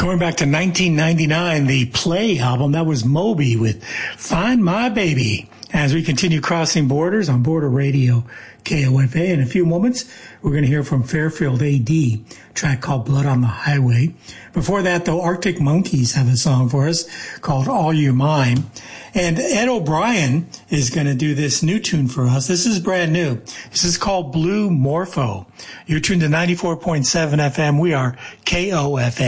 Going back to 1999, the Play album, that was Moby with Find My Baby. As we continue crossing borders on Border Radio KOFA, in a few moments, we're going to hear from Fairfield AD, a track called Blood on the Highway. Before that, though, Arctic Monkeys have a song for us called All You're Mine. And Ed O'Brien is going to do this new tune for us. This is brand new. This is called Blue Morpho. You're tuned to 94.7 FM. We are KOFA.